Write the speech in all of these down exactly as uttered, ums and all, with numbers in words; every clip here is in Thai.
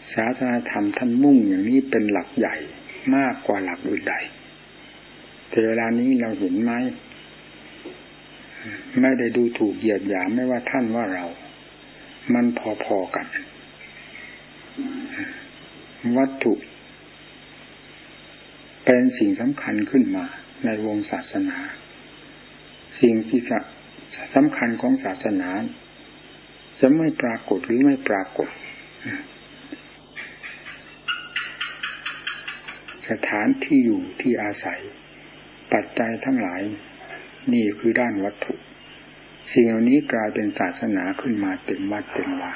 ศาสนาธรรมท่านมุ่งอย่างนี้เป็นหลักใหญ่มากกว่าหลักอื่นใดแต่เวลานี้เราเห็นไหมไม่ได้ดูถูกเหยียดหยามไม่ว่าท่านว่าเรามันพอๆกันวัตถุเป็นสิ่งสำคัญขึ้นมาในวงศาสนาสิ่งที่สำคัญของศาสนาจะไม่ปรากฏหรือไม่ปรากฏสถานที่อยู่ที่อาศัยปัจจัยทั้งหลายนี่คือด้านวัตถุสิ่งเหล่านี้กลายเป็นศาสนาขึ้นมาเต็มวัดเต็มวา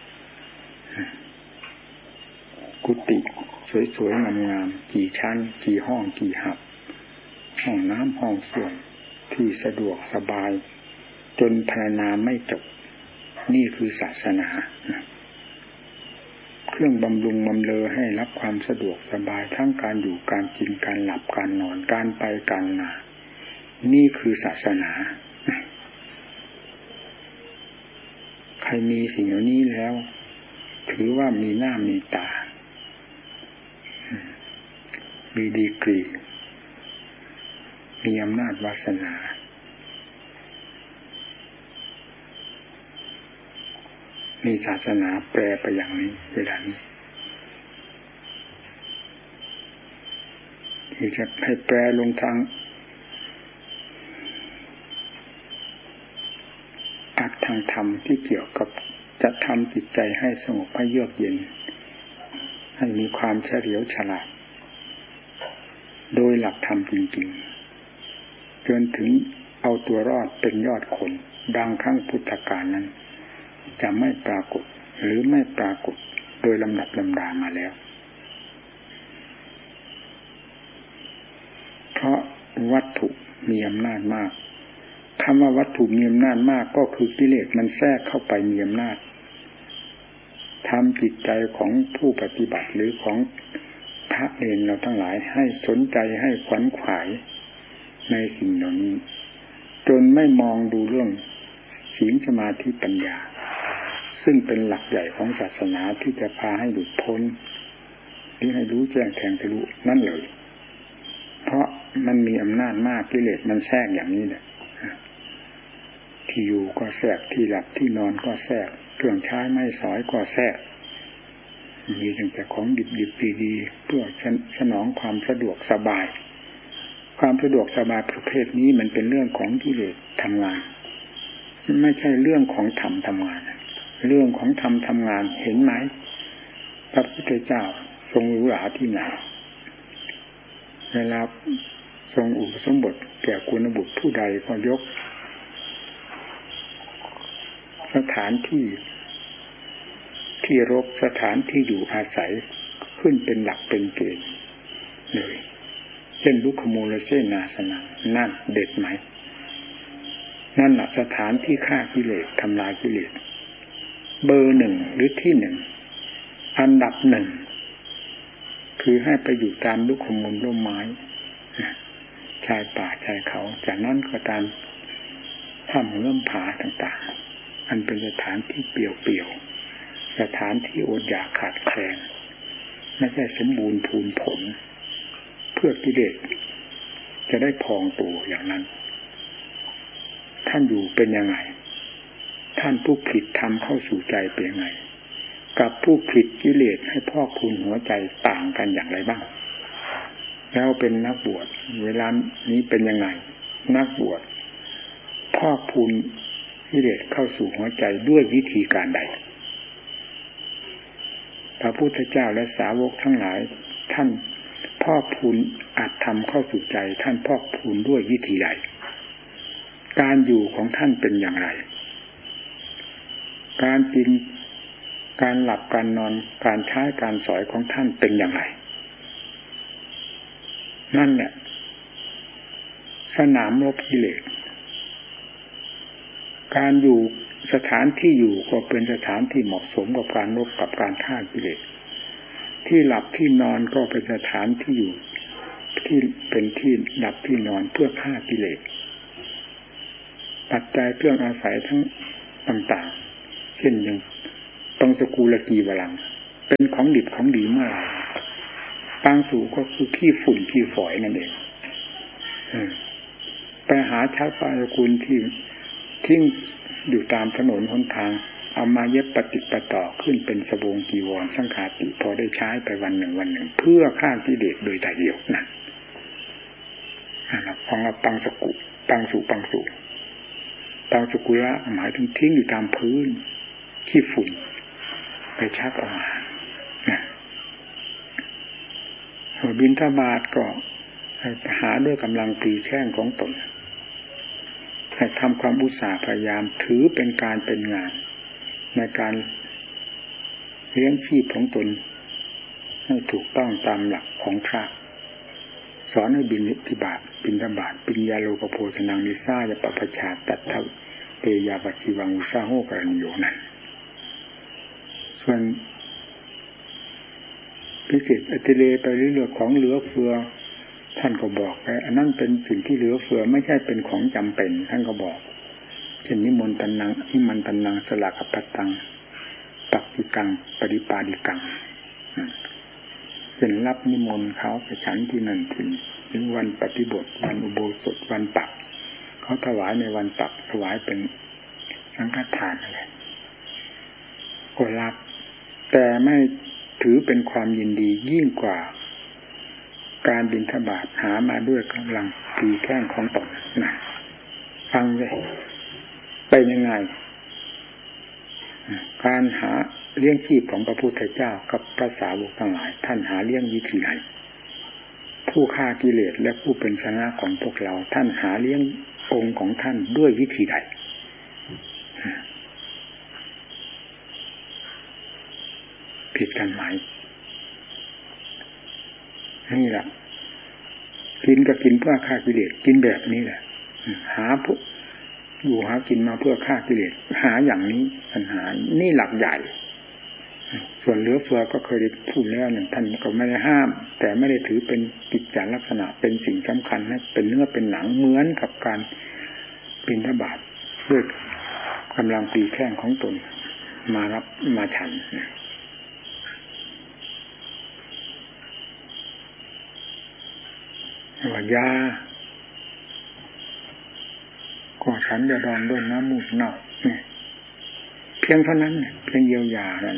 กุฏิสวยๆงามๆกี่ชั้นกี่ห้องกี่หับห้องน้ำห้องส้วมที่สะดวกสบายจนพรรณนาไม่จบนี่คือศาสนาเครื่องบำรุงบำเรอให้รับความสะดวกสบายทั้งการอยู่การกินการหลับการนอนการไปการมานี่คือศาสนาใครมีสิ่งเหล่านี้แล้วถือว่ามีหน้ามีตามีดีกรีมีอำนาจวาสนามีศาสนาแปลไปอย่างนี้เวลานี้ที่จะให้แปลลงทางอัตทางธรรมที่เกี่ยวกับจะทำจิตใจให้สงบให้เยือกเย็นให้มีความเฉลียวฉลาดโดยหลักธรรมจริงๆจนถึงเอาตัวรอดเป็นยอดคนดังครั้งพุทธกาลนั้นจะไม่ปรากฏหรือไม่ปรากฏโดยลำดับลำดามาแล้วเพราะวัตถุมีอำนาจมากคำว่าวัตถุมีอำนาจมากก็คือกิเลสมันแทรกเข้าไปมีอำนาจทำจิตใจของผู้ปฏิบัติหรือของพระเนรเราทั้งหลายให้สนใจให้ขวัญขวายในสิ่งเหล่านี้จนไม่มองดูเรื่องศีลสมาธิปัญญาซึ่งเป็นหลักใหญ่ของศาสนาที่จะพาให้หลุดพ้นหรือให้รู้แจ้งแทงทะลุนั่นเลยเพราะมันมีอำนาจมากกิเลสมันแทรกอย่างนี้แหละที่อยู่ก็แทรกที่หลับที่นอนก็แทรกเครื่องใช้ไม้สอยก็แทรกมีตั้งแต่ของดิบๆดีๆเพื่อสนองความสะดวกสบายความสะดวกสบายประเภทนี้มันเป็นเรื่องของกิเลสทำงานไม่ใช่เรื่องของธรรมทำงานเรื่องของธรรมทำงานเห็นไหมพระพุทธเจ้าทรงหรูหราที่ไหนเวลาทรงอุปสมบทแก่กุณบุตรผู้ใดก็ยกสถานที่ที่รบสถานที่อยู่อาศัยขึ้นเป็นหลักเป็นเกณฑ์เลยเช่นลุคโมลเสนาสนะนั่นเด็ดไหมนั่นแหละสถานที่ฆ่ากิเลสทำลายกิเลสเบอร์หนึ่งหรือที่หนึ่งอันดับหนึ่งคือให้ไปอยู่ตามลุคโมลร่มไม้ชายป่าชายเขาจากนั้นก็ตามถ้ำเลื่อมผาต่างๆอันเป็นสถานที่เปี่ยวๆสถานที่อดอยากขาดแคลนไม่ใช่สมบูรณ์พูนผลเพื่อกิเลสจะได้พองตัวอย่างนั้นท่านอยู่เป็นยังไงท่านผู้ผลิตธรรมเข้าสู่ใจเป็นยังไงกับผู้ผลิตกิเลสให้พอกพูนหัวใจต่างกันอย่างไรบ้างแล้วเป็นนักบวชเวลานี้เป็นยังไงนักบวชพอกพูนกิเลสเข้าสู่หัวใจด้วยวิธีการใดพระพุทธเจ้าและสาวกทั้งหลายท่านพอกพูนอัตธรรมเข้าสู่ใจท่านพอกพูนด้วยวิธีใดการอยู่ของท่านเป็นอย่างไรการกินการหลับการนอนการใช้การสอยของท่านเป็นอย่างไรนั่นแหละสนามรบกิเลสการอยู่สถานที่อยู่ก็เป็นสถานที่เหมาะสมกับการรบกับการฆ่ากิเลสที่หลับที่นอนก็เป็นสถานที่อยู่ที่เป็นที่หลับที่นอนเพื่อฆ่ากิเลสปัจจัยเครื่องอาศัยทั้งต่างๆเช่นอย่างตรงสกุลกีวลังเป็นของดิบของดีเมื่อไหร่ปังสู่ก็คือขี้ฝุ่นขี้ฝอยนั่นเองไปหาชักปลากุลที่ทิ้งอยู่ตามถนนหนทางเอามาเย็บปฏิปต่อขึ้นเป็นสบงจีวรสังฆาติพอได้ใช้ไปวันหนึ่งวันหนึ่งเพื่อฆ่ากิเลสโดยแต่เดียวนั่นนะครับของปังสกุปังสู่ปังสู่ปังสกุละหมายถึงทิ้งอยู่ตามพื้นขี้ฝุ่นไปชักออกมาบิณฑบาตก็หาด้วยกำลังตีแข้งของตนให้ทำความอุตสาห์พยายามถือเป็นการเป็นงานในการเลี้ยงชีพของตนให้ถูกต้องตามหลักของพระสอนให้บิณฑบาตบิณฑบาตปิญญาโลกโภชนังนิสายปปชาตัตถะเตยาปัจฉิวังอุสาโหกรณิโยนั้นส่วนพิเศษอติเลไปเรื่อยๆของเหลือเฟือท่านก็บอกไปอันนั้นเป็นสิ่งที่เหลือเฟือไม่ใช่เป็นของจำเป็นท่านก็บอกเช่นนิมนต์ตันนังนิมันตันนังสลากปัตตังปักกิกังปริปาดิกังเป็นรับนิมนต์เขาไปฉันที่นั่นที่นี่ถึงวันปฏิบัติวันอุโบสถวันปักเขาถวายในวันปักถวายเป็นสังฆทานอะไรก็รับแต่ไม่ถือเป็นความยินดียิ่งกว่าการบิณฑบาตหามาด้วยกำลังตีแข้งของตนนะฟังเลยเป็นยังไงการหาเลี้ยงชีพของพระพุทธเจ้ากับพระสาวกทั้งหลายท่านหาเลี้ยงวิธีไหนผู้ฆ่ากิเลสและผู้เป็นชนะของพวกเราท่านหาเลี้ยงองค์ของท่านด้วยวิธีใดผิดกันไหมนี่แหละกินก็กินเพื่อฆ่ากิเลสกินแบบนี้แหละหาผู้อยู่หากินมาเพื่อฆ่ากิเลสหาอย่างนี้ปัญหานี่หลักใหญ่ส่วนเหลือเฟือก็เคยได้พูดแล้วเนี่ยท่านก็ไม่ได้ห้ามแต่ไม่ได้ถือเป็นกิจจลักษณะเป็นสิ่งสำคัญนะเป็นเนื้อเป็นหนังเหมือนกับการบิณฑบาตด้วยกำลังตีแข้งของตนมารับมาฉันว่ายาก็ฉันจะดองด้วยน้ำมูกเน่าเพียงเท่านั้นเพียงเยียวยานั้น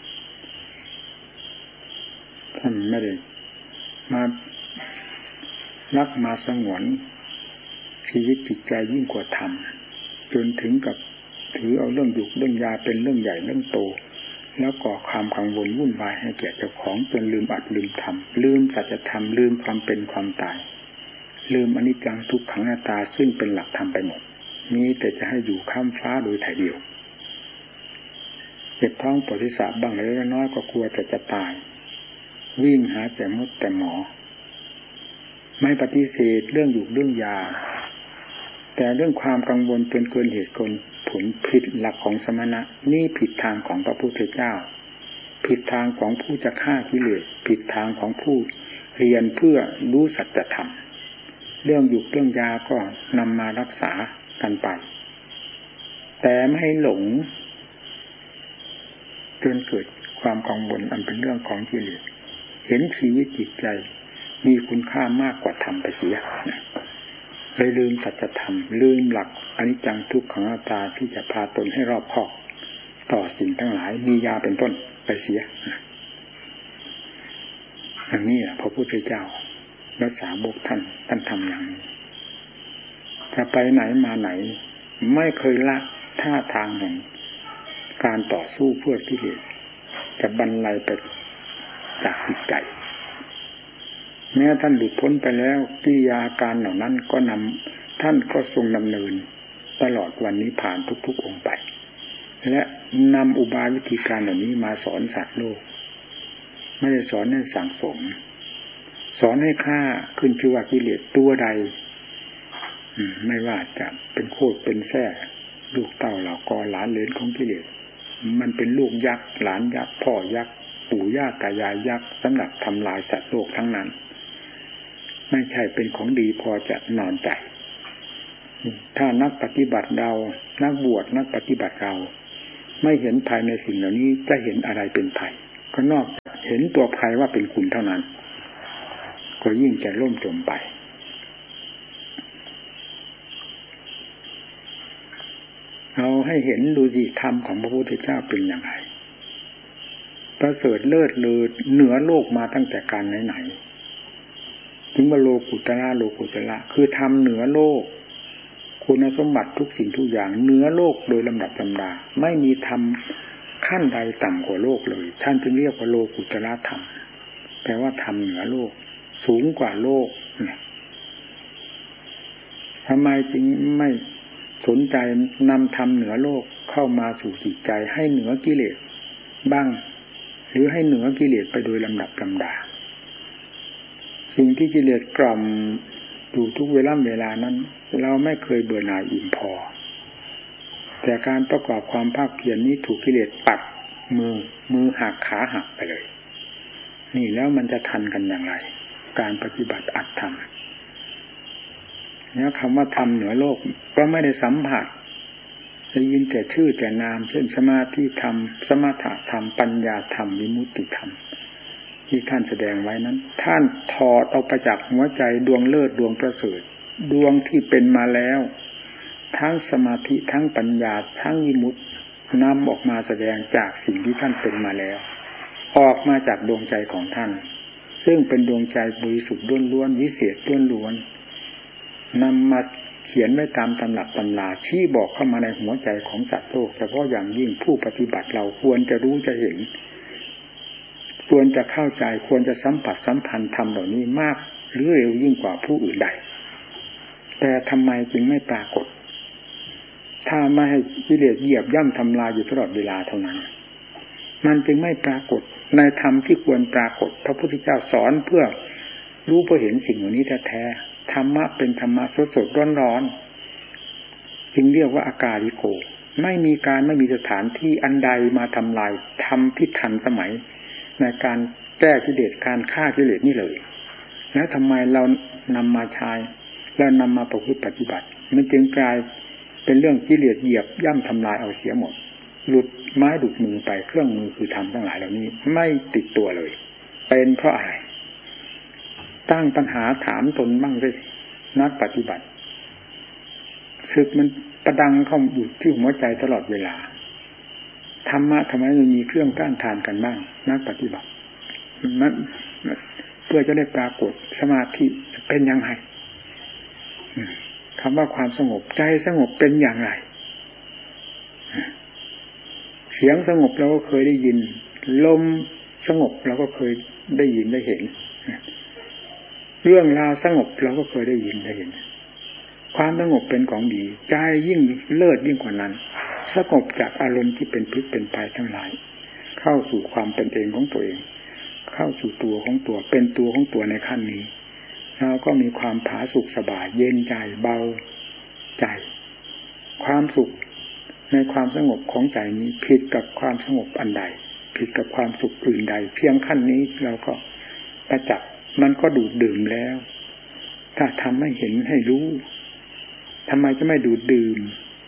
ท่านไม่ได้มารักมาสงวนชีวิตจิตใจยิ่งกว่าธรรมจนถึงกับถือเอาเรื่องหยุกเรื่องยาเป็นเรื่องใหญ่เรื่องโตแล้วก่อความกังวลวุ่นวายให้แก่เจ้าของจนลืมอัดลืมธรรมลืมสัจธรรมลืมความเป็นความตายลืมอนิจจังทุกขังอนัตตาซึ่งเป็นหลักธรรมไปหมดมีแต่จะให้อยู่ข้ามฟ้าโดยถ่ายเดียวเจ็บท้องปวดศีรษะบ้างเล็กน้อยก็กลัวแต่จะตายวิ่งหาแต่มดแต่หมอไม่ปฏิเสธเรื่องอยู่เรื่องยาแต่เรื่องความกังวลจนเกินเหตุเกินผลผิดหลักของสมณะนี่ผิดทางของพระพุทธเจ้าผิดทางของผู้จะฆ่ากิเลสผิดทางของผู้เรียนเพื่อรู้สัจธรรมเรื่องอยู่เรื่องยาก็นำมารักษากันไปแต่ไม่ให้หลงจนเกิดความกังวลอันเป็นเรื่องของกิเลสเห็นชีวิตจิตใจมีคุณค่ามากกว่าธรรมไปเสียเลยลืมสัจธรรมลืมหลักอนิจจังทุกขังอนัตตาที่จะพาตนให้รอบคอบต่อสิ่งทั้งหลายมียาเป็นต้นไปเสียอันนี้พระพุทธเจ้าและสาวกท่านท่านทำอย่างนี้จะไปไหนมาไหนไม่เคยละท่าทางแห่งการต่อสู้เพื่อกิเลสจะบรรลัยไปจากจิตใจแม้ท่านหลุดพ้นไปแล้วกิริยาการเหล่านั้นก็นำท่านก็ทรงดำเนินตลอดวันนี้ผ่านทุกๆองค์ไปและนำอุบายวิธีการเหล่านี้มาสอนสัตว์โลกไม่ได้สอนให้สั่งสมสอนให้ฆ่าขึ้นชื่อว่ากิเลสตัวใดไม่ว่าจะเป็นโคตรเป็นแท้ลูกเต้าเหล่ากอหลานเหลนของกิเลสมันเป็นลูกยักษ์หลานยักษ์พ่อยักษ์ปู่ย่าตายายยักษ์สำหรับทำลายสัตว์โลกทั้งนั้นไม่ใช่เป็นของดีพอจะนอนใจถ้านักปฏิบัติเรานักบวชนักปฏิบัติเราไม่เห็นภัยในสิ่งเหล่านี้จะเห็นอะไรเป็นภัยก็นอกเห็นตัวภัยว่าเป็นคุณเท่านั้นก็ยิ่งจะล่มจมไปเราให้เห็นดูสิธรรมของพระพุทธเจ้าเป็นอย่างไรประเสริฐเลิศเลอเหนือโลกมาตั้งแต่การไหนๆจึงว่าโลกุตระโลกุตระคือธรรมเหนือโลกคุณสมบัติทุกสิ่งทุกอย่างเหนือโลกโดยลำดับลำดาไม่มีธรรมขั้นใดต่ำกว่าโลกเลยท่านจึงเรียกว่าโลกุตระธรรมแปลว่าธรรมเหนือโลกสูงกว่าโลกทำไมจึงไม่สนใจนำธรรมเหนือโลกเข้ามาสู่จิตใจให้เหนือกิเลสบ้างหรือให้เหนือกิเลสไปโดยลำดับลำดาสิ่งที่กิเลสกล่อมอยู่ทุกเวลาเวลานั้นเราไม่เคยเบื่อหน่ายอิ่มพอแต่การประกอบความภาคเพียรนี้ถูกกิเลสปัดมือมือหักขาหักไปเลยนี่แล้วมันจะทันกันอย่างไรการปฏิบัติอัตธรรมแล้วคำว่าธรรมเหนือโลกก็ไม่ได้สัมผัสได้ยินแต่ชื่อแต่นามเช่นสมาธิธรรมสมถะธรรมปัญญาธรรมวิมุตติธรรมที่ท่านแสดงไว้นั้นท่านถอดเอาไปจากหัวใจดวงเลิศดวงประเสริฐดวงที่เป็นมาแล้วทั้งสมาธิทั้งปัญญาทั้งวิมุตตินำออกมาแสดงจากสิ่งที่ท่านเป็นมาแล้วออกมาจากดวงใจของท่านซึ่งเป็นดวงใจบริสุทธิ์ล้วนๆวิเศษล้วนๆนำมาเขียนไว้ตามตำรับตำราชี้บอกเข้ามาในหัวใจของสัตว์โลกเฉพาะอย่างยิ่งผู้ปฏิบัติเราควรจะรู้จะเห็นควรจะเข้าใจควรจะสัมผัสสัมพันธ์ธรรมเหล่านี้มากหรือเร็วยิ่งกว่าผู้อื่นใดแต่ทำไมจึงไม่ปรากฏถ้าไม่ให้กิเลสเหยียบย่ำทำลายอยู่ตลอดเวลาเท่านั้นมันจึงไม่ปรากฏในธรรมที่ควรปรากฏพระพุทธเจ้าสอนเพื่อรู้เพื่อเห็นสิ่งเหล่านี้แท้ๆธรรมะเป็นธรรมะสดๆร้อนๆจึงเรียกว่าอากาลิโกไม่มีการไม่มีสถานที่อันใดมาทำลายธรรมที่ทันสมัยในการแก้กิเลสการฆ่ากิเลสนี่เลยแล้วทำไมเรานำมาใช้แล้วนำมาประพฤติปฏิบัติมันจึงกลายเป็นเรื่องกิเลสเหยียบย่ำทำลายเอาเสียหมดหลุดไม้ดุดมือไปเครื่องมือคือธรรมทั้งหลายเหล่านี้ไม่ติดตัวเลยเป็นเพราะอะไรตั้งปัญหาถามตนบ้างสินักปฏิบัติศึกมันประดังเข้าอยู่ที่หัวใจตลอดเวลาธรรมะทำไมไม่มีเครื่องต้านทานกันบ้างนักปฏิบัตินั้นเพื่อจะได้ปรากฏสมาธิเป็นยังไงคำว่าความสงบใจสงบเป็นอย่างไรเสียงสงบเราก็เคยได้ยินลมสงบเราก็เคยได้ยินได้เห็นเรื่องราวสงบเราก็เคยได้ยินได้เห็นความสงบเป็นของดีใจยิ่งเลิศยิ่งกว่านั้นสงบจากอารมณ์ที่เป็นพิษเป็นภัยทั้งหลายเข้าสู่ความเป็นเองของตัวเองเข้าสู่ตัวของตัวเป็นตัวของตัวในขั้นนี้เราก็มีความผาสุกสบายเย็นใจเบาใจความสุขในความสงบของใจนี้ผิดกับความสงบอันใดผิดกับความสุขอื่นใดเพียงขั้นนี้เราก็ประจักษ์มันก็ดูดดื่มแล้วถ้าทำให้เห็นให้รู้ทำไมจะไม่ดูดดื่ม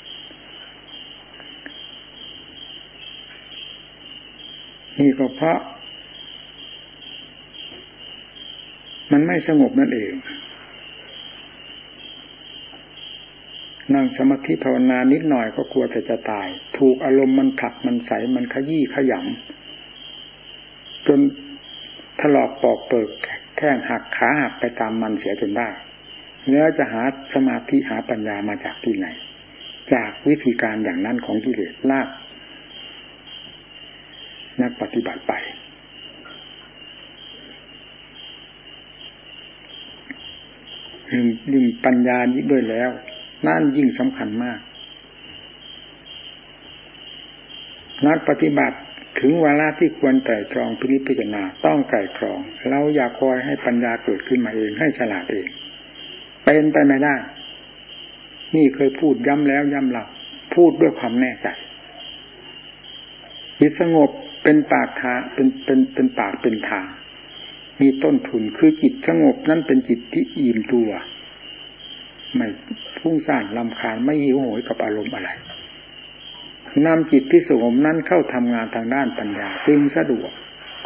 นี่ก็เพราะมันไม่สงบนั่นเองนั่งสมาธิภาวนานิดหน่อยก็กลัวแต่จะตายถูกอารมณ์มันผลักมันใสมันขยี้ขยำจนถลอกปอกเปิกแข้งหักขาหักไปตามมันเสียจนได้แล้วจะหาสมาธิหาปัญญามาจากที่ไหนจากวิธีการอย่างนั้นของกิเลสลากนักปฏิบัติไปยิ่งปัญญายิ่งด้วยแล้วนั่นยิ่งสำคัญมากนักปฏิบัติถึงเวลาที่ควรไตร่ตรองพินิจพิจารณาต้องไตร่ตรองเราอย่าคอยให้ปัญญาเกิดขึ้นมาเองให้ฉลาดเองเป็นไปไม่ได้นี่เคยพูดย้ำแล้วย้ำเล่าพูดด้วยความแน่ใจจิตสงบเป็นปากทางเป็นเป็นเป็นปากเป็นทางมีต้นทุนคือจิตสงบนั้นเป็นจิตที่อิ่มตัวไม่ฟุ้งซ่านรำคาญไม่หิวโหยกับอารมณ์อะไรนำจิตที่สงบนั้นเข้าทำงานทางด้านปัญญาจึงสะดวก